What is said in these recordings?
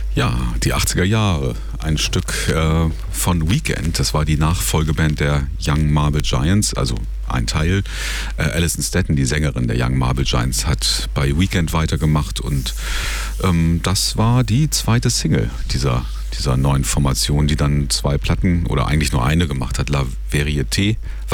Ja, die 80er Jahre. Ein Stück von Weekend. Das war die Nachfolgeband der Young Marble Giants, also ein Teil. Alison Staton, die Sängerin der Young Marble Giants, hat bei Weekend weitergemacht und das war die zweite Single dieser neuen Formation, die dann 2 Platten oder eigentlich nur eine gemacht hat, La Varieté,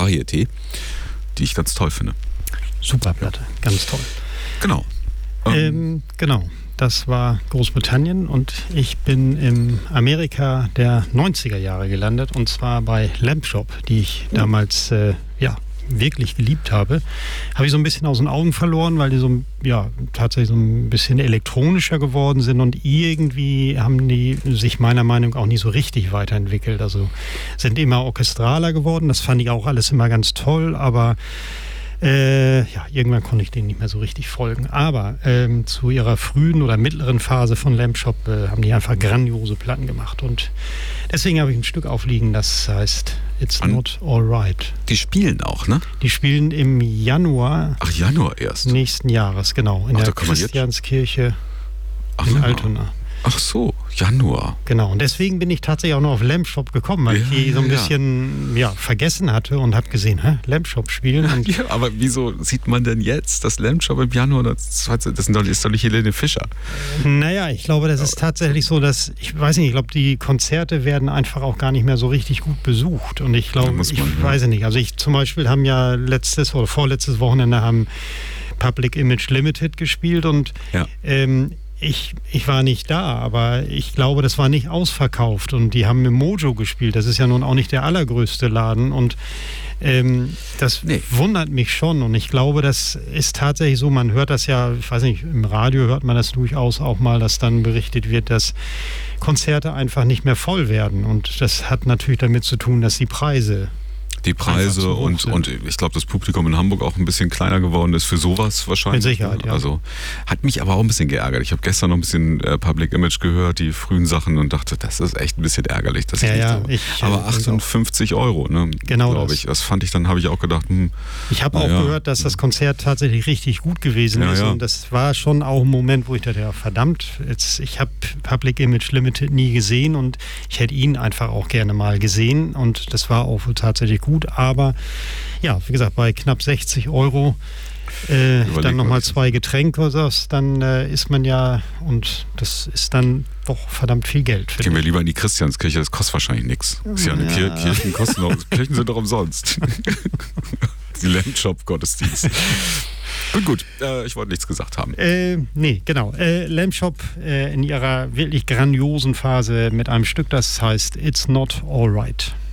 die ich ganz toll finde. Super Platte, ganz toll. Genau. Genau. Das war Großbritannien und ich bin in Amerika der 90er Jahre gelandet und zwar bei Lamp Shop, die ich damals wirklich geliebt habe. Habe ich so ein bisschen aus den Augen verloren, weil die tatsächlich so ein bisschen elektronischer geworden sind und irgendwie haben die sich meiner Meinung nach auch nie so richtig weiterentwickelt. Also sind immer orchestraler geworden, das fand ich auch alles immer ganz toll, aber irgendwann konnte ich denen nicht mehr so richtig folgen. Aber zu ihrer frühen oder mittleren Phase von Lamp Shop haben die einfach grandiose Platten gemacht. Und deswegen habe ich ein Stück aufliegen, das heißt It's Not Alright. Die spielen auch, ne? Die spielen im Januar. Ach, Januar erst? Nächsten Jahres, genau. In der Christianskirche in Altona. Ach so, Januar. Genau, und deswegen bin ich tatsächlich auch noch auf Lamp Shop gekommen, weil ich die so ein bisschen vergessen hatte und habe gesehen, Lamp Shop spielen. Und ja, aber wieso sieht man denn jetzt das Lamp Shop im Januar? Das ist doch nicht Helene Fischer. Naja, ich glaube, das ist tatsächlich so, dass, ich weiß nicht, ich glaube, die Konzerte werden einfach auch gar nicht mehr so richtig gut besucht. Und ich glaube, weiß nicht, also ich zum Beispiel haben ja letztes oder vorletztes Wochenende haben Public Image Limited gespielt und ich war nicht da, aber ich glaube, das war nicht ausverkauft und die haben im Mojo gespielt. Das ist ja nun auch nicht der allergrößte Laden und das wundert mich schon und ich glaube, das ist tatsächlich so, man hört das ja, ich weiß nicht, im Radio hört man das durchaus auch mal, dass dann berichtet wird, dass Konzerte einfach nicht mehr voll werden und das hat natürlich damit zu tun, dass die Preise und ich glaube, das Publikum in Hamburg auch ein bisschen kleiner geworden ist für sowas wahrscheinlich. Mit Sicherheit, ja. Also hat mich aber auch ein bisschen geärgert. Ich habe gestern noch ein bisschen Public Image gehört, die frühen Sachen und dachte, das ist echt ein bisschen ärgerlich. Das aber 58 €, ne? Genau, glaube ich. Das fand ich, dann habe ich auch gedacht, ich habe auch gehört, dass das Konzert tatsächlich richtig gut gewesen ist und das war schon auch ein Moment, wo ich dachte, ja verdammt, ich habe Public Image Limited nie gesehen und ich hätte ihn einfach auch gerne mal gesehen und das war auch tatsächlich gut. Aber ja, wie gesagt, bei knapp 60 €, dann nochmal 2 Getränke oder so, dann ist man und das ist dann doch verdammt viel Geld. Gehen wir lieber in die Christianskirche, das kostet wahrscheinlich nichts. Ist ja eine Kirchen kosten noch, Kirchen sind doch umsonst. Die Lamp Shop Gottesdienst. Gut, ich wollte nichts gesagt haben. Nee, genau. Lamp Shop in ihrer wirklich grandiosen Phase mit einem Stück, das heißt It's Not Alright.